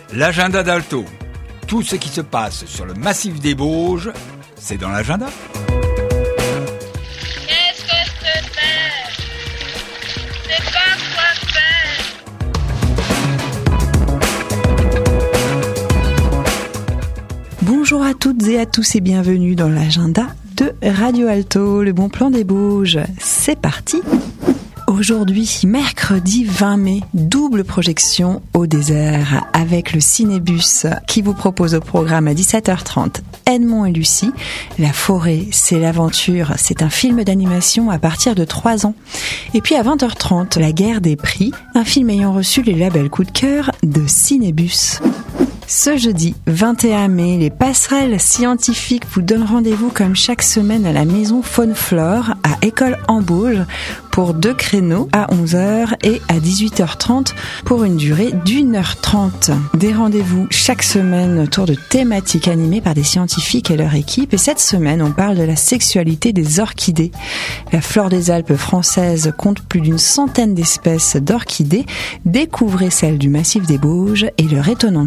L'agenda d'Alto. Tout ce qui se passe sur le massif des Bauges, c'est dans l'agenda. Qu'est-ce que c'est? C'est pas quoi faire. Bonjour à toutes et à tous et bienvenue dans l'agenda de Radio Alto, le bon plan des Bauges. C'est parti! Aujourd'hui, mercredi 20 mai, double projection au désert avec le Cinébus qui vous propose au programme à 17h30 Edmond et Lucie. La forêt, c'est l'aventure, c'est un film d'animation à partir de 3 ans. Et puis à 20h30, La guerre des prix, un film ayant reçu les labels coup de cœur de Cinébus. Ce jeudi 21 mai, les passerelles scientifiques vous donnent rendez-vous comme chaque semaine à la maison Faune-Flore à École en Bauges pour 2 créneaux à 11h et à 18h30 pour une durée d'1h30. Des rendez-vous chaque semaine autour de thématiques animées par des scientifiques et leur équipe. Et cette semaine, on parle de la sexualité des orchidées. La flore des Alpes françaises compte plus d'une centaine d'espèces d'orchidées. Découvrez celle du massif des Bauges et leur étonnante